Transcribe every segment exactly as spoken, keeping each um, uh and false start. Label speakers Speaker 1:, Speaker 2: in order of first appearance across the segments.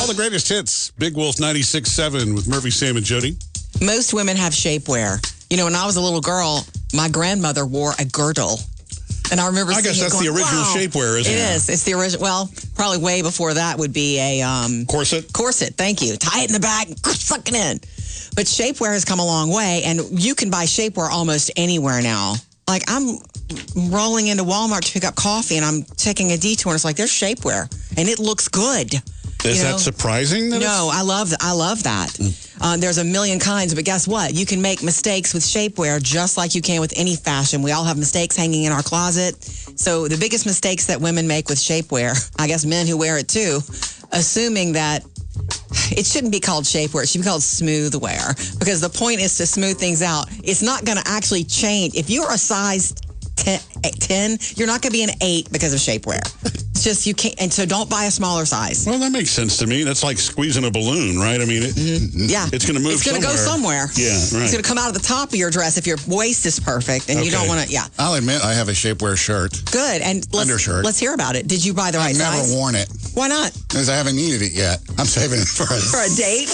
Speaker 1: All the greatest hits. Big Wolf ninety-six point seven with Murphy, Sam, and Jody.
Speaker 2: Most women have shapewear. You know, when I was a little girl, my grandmother wore a girdle. And I remember
Speaker 1: I guess that's
Speaker 2: going,
Speaker 1: the original
Speaker 2: wow.
Speaker 1: shapewear, isn't it?
Speaker 2: It is. It's the original. Well, probably way before that would be a... Um,
Speaker 1: corset?
Speaker 2: Corset, thank you. Tie it in the back, suck it in. But shapewear has come a long way, and you can buy shapewear almost anywhere now. Like, I'm rolling into Walmart to pick up coffee, and I'm taking a detour, and it's like, there's shapewear, and it looks good.
Speaker 1: Is
Speaker 2: you know?
Speaker 1: that surprising? That
Speaker 2: no, I love I love that. Mm. Uh, there's a million kinds, but guess what? You can make mistakes with shapewear just like you can with any fashion. We all have mistakes hanging in our closet. So the biggest mistakes that women make with shapewear, I guess men who wear it too, assuming that it shouldn't be called shapewear. It should be called smooth wear, because the point is to smooth things out. It's not going to actually change. If you're a size ten, you're not going to be an eight because of shapewear. It's just you can't, and so don't buy a smaller size.
Speaker 1: Well, that makes sense to me. That's like squeezing a balloon, right? I mean, it,
Speaker 2: mm-hmm. yeah,
Speaker 1: it's going to move.
Speaker 2: It's going to go somewhere.
Speaker 1: Yeah, right.
Speaker 2: It's going to come out of the top of your dress if your waist is perfect and okay. you don't want to. Yeah,
Speaker 3: I'll admit I have a shapewear shirt.
Speaker 2: Good, and let's,
Speaker 3: undershirt.
Speaker 2: Let's hear about it. Did you buy the right
Speaker 3: I've never
Speaker 2: size?
Speaker 3: Never worn it.
Speaker 2: Why not?
Speaker 3: Because I haven't needed it yet. I'm saving it for a
Speaker 2: for a date.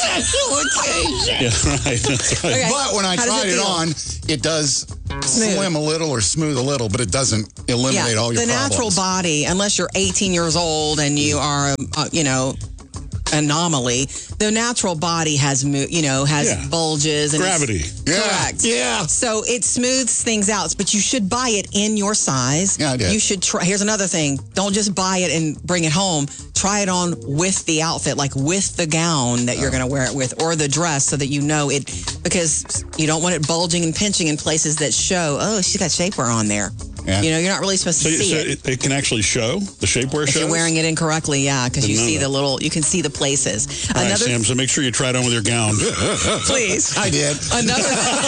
Speaker 1: Yeah, right. That's right.
Speaker 3: Okay. But when I
Speaker 2: How
Speaker 3: tried
Speaker 2: it,
Speaker 3: it on, it does smooth. Slim a little or smooth a little, but it doesn't eliminate
Speaker 2: yeah,
Speaker 3: all your
Speaker 2: the
Speaker 3: problems.
Speaker 2: natural body, unless you're eighteen years old and you are, uh, you know, anomaly. The natural body has, you know, has
Speaker 1: yeah.
Speaker 2: bulges and
Speaker 1: gravity.
Speaker 3: Yeah.
Speaker 2: Correct.
Speaker 1: Yeah.
Speaker 2: So it smooths things out, but you should buy it in your size.
Speaker 3: Yeah, I did.
Speaker 2: You should try. Here's another thing: don't just buy it and bring it home. Try it on with the outfit, like with the gown that oh. you're going to wear it with, or the dress, so that you know it, because you don't want it bulging and pinching in places that show. Oh, she's got shapewear on there. Yeah. You know, you're not really supposed to
Speaker 1: so,
Speaker 2: see
Speaker 1: so
Speaker 2: it.
Speaker 1: it. It can actually show the shapewear.
Speaker 2: If
Speaker 1: shows?
Speaker 2: You're wearing it incorrectly, yeah, because you see
Speaker 1: that.
Speaker 2: the little, you can see the places.
Speaker 1: All
Speaker 2: Another,
Speaker 1: right, Sam. So make sure you try it on with your gown.
Speaker 2: Please,
Speaker 3: I did.
Speaker 2: Another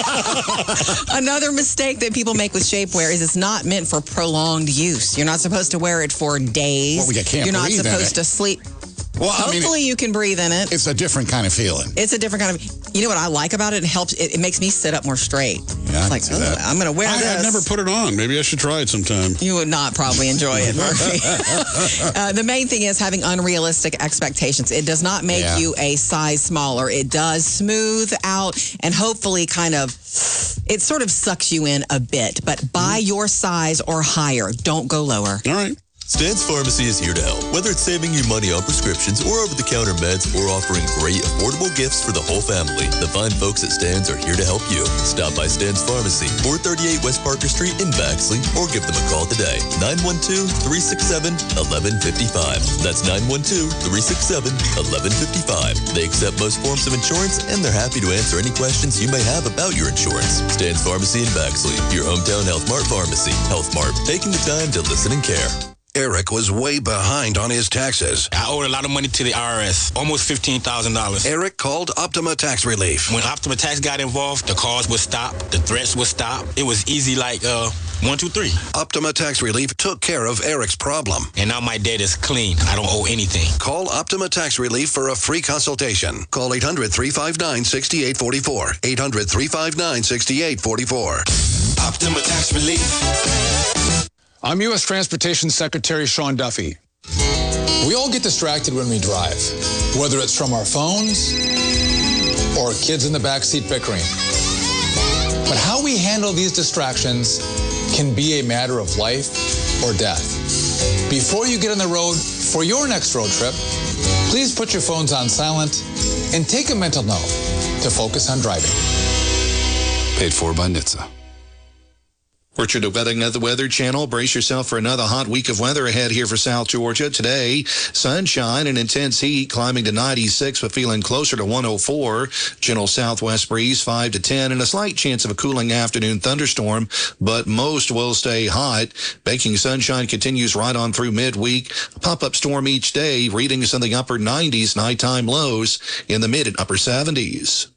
Speaker 2: another mistake that people make with shapewear is it's not meant for prolonged use. You're not supposed to wear it for days.
Speaker 3: Well, you can't
Speaker 2: You're not
Speaker 3: breathe in
Speaker 2: supposed
Speaker 3: it.
Speaker 2: to sleep.
Speaker 3: Well, I
Speaker 2: Hopefully
Speaker 3: mean, it,
Speaker 2: you can breathe in it.
Speaker 3: It's a different kind of feeling.
Speaker 2: It's a different kind of. You know what I like about it? It helps. It, it makes me sit up more straight.
Speaker 3: Yeah,
Speaker 2: it's like, oh, I'm going to wear
Speaker 1: I,
Speaker 2: this.
Speaker 1: I've never put it on. Maybe I should try it sometime.
Speaker 2: You would not probably enjoy it, Murphy. uh, the main thing is having unrealistic expectations. It does not make
Speaker 3: yeah.
Speaker 2: you a size smaller. It does smooth out and hopefully kind of, it sort of sucks you in a bit. But buy mm. your size or higher. Don't go lower.
Speaker 1: All right.
Speaker 4: Stan's Pharmacy is here to help, whether it's saving you money on prescriptions or over-the-counter meds or offering great, affordable gifts for the whole family. The fine folks at Stan's are here to help you. Stop by Stan's Pharmacy, four thirty-eight West Parker Street in Baxley, or give them a call today, nine one two, three six seven, one one five five. That's nine one two, three six seven, one one five five. They accept most forms of insurance, and they're happy to answer any questions you may have about your insurance. Stan's Pharmacy in Baxley, your hometown Health Mart pharmacy. Health Mart, taking the time to listen and care.
Speaker 5: Eric was way behind on his taxes.
Speaker 6: I owed a lot of money to the I R S, almost fifteen thousand dollars.
Speaker 5: Eric called Optima Tax Relief.
Speaker 6: When Optima Tax got involved, the calls would stop, the threats would stop. It was easy like uh, one, two, three.
Speaker 5: Optima Tax Relief took care of Eric's problem.
Speaker 6: And now my debt is clean. I don't owe anything.
Speaker 5: Call Optima Tax Relief for a free consultation. Call eight hundred, three five nine, six eight four four. eight hundred, three five nine, six eight four four.
Speaker 7: Optima Tax Relief.
Speaker 8: I'm U S Transportation Secretary Sean Duffy. We all get distracted when we drive, whether it's from our phones or kids in the backseat bickering. But how we handle these distractions can be a matter of life or death. Before you get on the road for your next road trip, please put your phones on silent and take a mental note to focus on driving.
Speaker 9: Paid for by N H T S A.
Speaker 10: Richard Wedding of the Weather Channel. Brace yourself for another hot week of weather ahead here for South Georgia. Today, sunshine and intense heat climbing to ninety-six, but feeling closer to one oh four. Gentle southwest breeze five to ten, and a slight chance of a cooling afternoon thunderstorm, but most will stay hot. Baking sunshine continues right on through midweek. A pop-up storm each day, readings in the upper nineties, nighttime lows in the mid and upper seventies.